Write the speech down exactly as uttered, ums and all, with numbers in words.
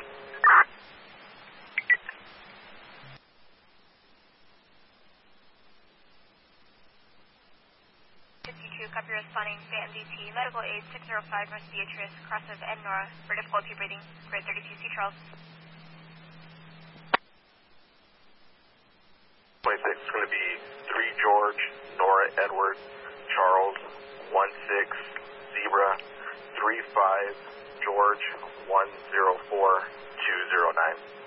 one. fifty-two, copy responding to M D T, medical aid six zero five North Beatrice, cross of Ed Nora, for difficulty breathing, grade thirty-two, C Charles. twenty-six is going to be three George, Nora Edward, Charles, one six, Zebra, three five, George, one zero four, two zero nine.